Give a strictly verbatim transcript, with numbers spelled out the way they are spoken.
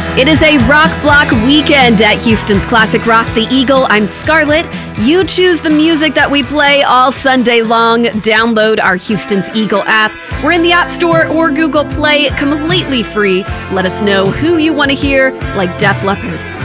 It is a rock block weekend at Houston's Classic Rock the Eagle. I'm Scarlett. You choose the music that we play all Sunday long. Download our Houston's Eagle app. We're in the App Store or Google Play, completely free. Let us know who you want to hear, like Def Leppard.